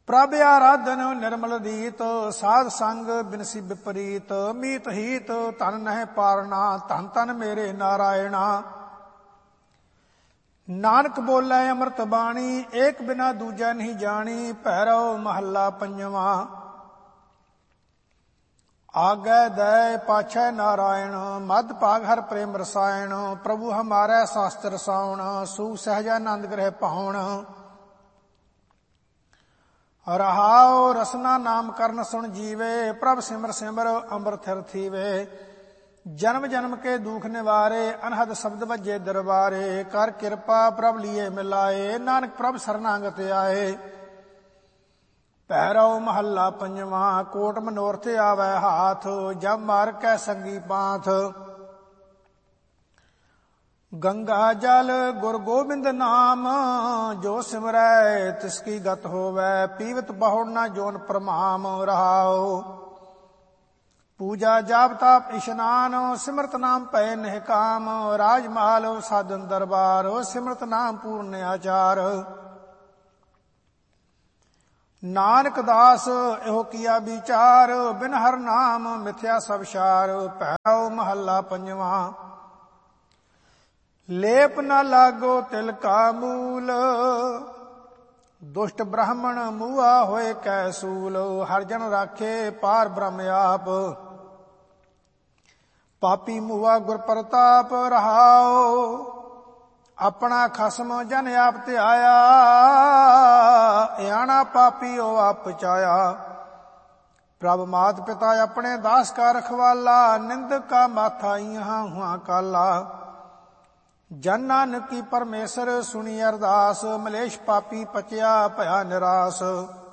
ਪ੍ਰਭ ਆਰਾਧਨ ਨਿਰਮਲ ਰੀਤ, ਸਾਧ ਸੰਗ ਬਿਨਸੀ ਵਿਪਰੀਤ। ਮੀਤ ਹੀਤ ਧਨ ਨਹਿ ਪਾਰਨਾ, ਧਨ ਧਨ ਮੇਰੇ ਨਾਰਾਇਣਾ। ਨਾਨਕ ਬੋਲੇ ਅੰਮ੍ਰਿਤ ਬਾਣੀ, ਏਕ ਬਿਨਾ ਦੂਜਾ ਨਹੀਂ ਜਾਣੀ। ਭੈਰਵ ਮਹੱਲਾ ਪੰਜਵਾਂ। ਆਗੈ ਦਇ ਪਾਛੈ ਨਾਰਾਇਣ, ਮਧ ਭਾਗ ਹਰ ਪ੍ਰੇਮ ਰਸਾਇਣ। ਪ੍ਰਭੂ ਹਮਾਰੇ ਸ਼ਾਸਤਰ ਸਾਉਣ, ਸੂਖ ਸਹਿਜਾਨੰਦ ਗ੍ਰਹਿ ਪਾਉਣ। ਰਹਾਉ ਰਸਨਾ ਨਾਮ ਕਰਨ ਸੁਣ ਜੀਵੇ, ਪ੍ਰਭ ਸਿਮਰ ਸਿਮਰ ਅੰਮ੍ਰਿਤ ਥਿਰ ਥੀਵੇ। ਜਨਮ ਜਨਮ ਕੇ ਦੁਖ ਨਿਵਾਰੇ, ਅਨਹਦ ਸ਼ਬਦ ਵਜੇ ਦਰਬਾਰੇ। ਕਰ ਕਿਰਪਾ ਪ੍ਰਭ ਲੀਏ ਮਿਲਾਏ, ਨਾਨਕ ਪ੍ਰਭ ਸਰਨਾਗਤ ਆਏ। ਭੈਰਵ ਮਹੱਲਾ ਪੰਜਵਾਂ। ਕੋਟ ਮਨੋਰਥ ਆਵੈ ਹਾਥ, ਜਬ ਮਾਰ ਕੈ ਸੰਗੀ ਪਾਥ। ਗੰਗਾ ਜਲ ਗੁਰ ਗੋਬਿੰਦ ਨਾਮ, ਜੋ ਸਿਮਰੈ ਤਿਸਕੀ ਗਤ ਹੋਵੈ। ਪੀਵਤ ਬਹੁੜ ਨਾ ਜੋਨ ਪ੍ਰਮਾਮ। ਰਹਾਉ ਪੂਜਾ ਜਾਪ ਤਾਪ ਇਸ਼ਨਾਨ, ਸਿਮਰਤ ਨਾਮ ਭੈ ਨਹਿ ਕਾਮ। ਰਾਜ ਮਹਲ ਸਾਧਨ ਦਰਬਾਰ, ਸਿਮਰਤ ਨਾਮ ਪੂਰਨ ਆਚਾਰ। ਨਾਨਕ ਦਾਸ ਇਹੋ ਕੀਆ ਵਿਚਾਰ, ਬਿਨ ਹਰ ਨਾਮ ਮਿਥਿਆ ਸਭ ਸਾਰ। ਭੈਰਵ ਮਹੱਲਾ ਪੰਜਵਾਂ। ਲੇਪ ਨ ਲਾਗੋ ਤਿਲ ਕਾ ਮੂਲ, ਦੁਸ਼ਟ ਬ੍ਰਾਹਮਣ ਮੂਆ ਹੋਏ ਕੈ ਸੂਲ। ਹਰ ਜਨ ਰਾਖੇ ਪਾਰ ਬ੍ਰਹਮ ਆਪ, ਪਾਪੀ ਮੂਆ ਗੁਰ ਪ੍ਰਤਾਪ। ਰਹਾਉ ਆਪਣਾ ਖਸਮ ਜਨ ਆਪ ਧਿਆਇਆ, ਇਆਣਾ ਪਾਪੀਓ ਆਪ ਪਚਾਇਆ। ਪ੍ਰਭ ਮਾਤ ਪਿਤਾ ਆਪਣੇ ਦਾਸ ਕਾ ਰਖਵਾਲਾ, ਨਿੰਦਕ ਕਾ ਮਾਥਾ ਇਹਾਂ ਹੁਆ ਕਾਲਾ। ਜਨ ਨਾਨਕ ਕੀ ਪਰਮੇਸ਼ਰ ਸੁਣੀ ਅਰਦਾਸ, ਮਲੇਸ਼ ਪਾਪੀ ਪਚਿਆ ਭਇਆ ਨਿਰਾਸ।